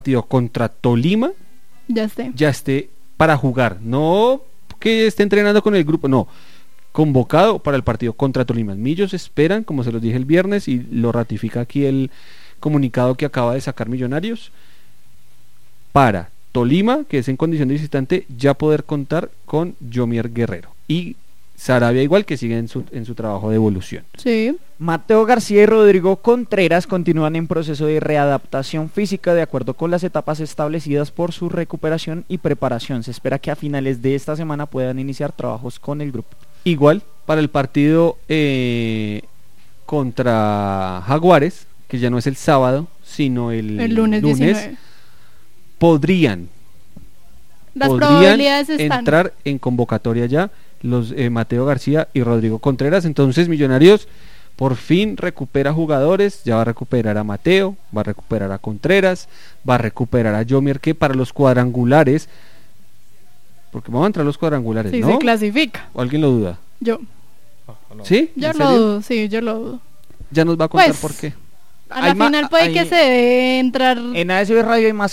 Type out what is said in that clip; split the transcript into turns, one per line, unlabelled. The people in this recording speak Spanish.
partido contra Tolima
ya
esté para jugar, no que esté entrenando con el grupo, no, convocado para el partido contra Tolima. Millos esperan, como se los dije el viernes y lo ratifica aquí el comunicado que acaba de sacar Millonarios, para Tolima, que es en condición de visitante, ya poder contar con Yomier Guerrero y Sarabia igual, que sigue en su trabajo de evolución.
Sí.
Mateo García y Rodrigo Contreras continúan en proceso de readaptación física de acuerdo con las etapas establecidas por su recuperación y preparación. Se espera que a finales de esta semana puedan iniciar trabajos con el grupo.
Igual para el partido contra Jaguares, que ya no es el sábado, sino el
lunes 19.
Podrían
probabilidades están.
Entrar en convocatoria ya los Mateo García y Rodrigo Contreras. Entonces Millonarios por fin recupera jugadores, ya va a recuperar a Mateo, va a recuperar a Contreras, va a recuperar a Yomier, que para los cuadrangulares, porque vamos a entrar a los cuadrangulares,
sí,
¿no?
Se clasifica.
¿O alguien lo duda?
Yo.
No. ¿Sí?
Yo lo dudo, sí, yo lo dudo.
Ya nos va a contar
pues,
por qué.
A la final puede que se dé entrar.
En ASB Radio hay más